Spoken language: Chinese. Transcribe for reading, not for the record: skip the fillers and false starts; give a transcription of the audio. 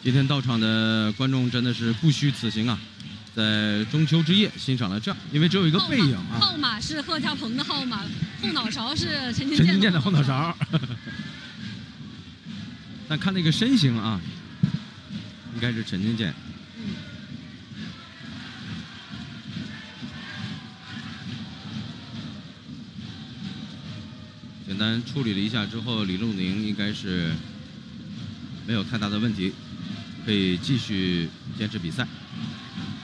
今天到场的观众真的是不虚此行啊，在中秋之夜欣赏了这样，因为只有一个背影啊。 号码是贺家鹏的号码，后脑勺是陈金健的后脑勺。但看那个身形啊，应该是陈金健。简单处理了一下之后，李路宁应该是没有太大的问题，可以继续坚持比赛。